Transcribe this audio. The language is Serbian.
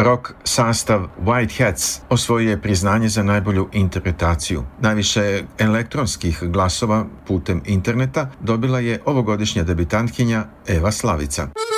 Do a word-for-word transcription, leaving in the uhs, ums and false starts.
Rock sastav White Hats osvojio je priznanje za najbolju interpretaciju. Najviše elektronskih glasova putem interneta dobila je ovogodišnja debitantkinja Eva Slavica.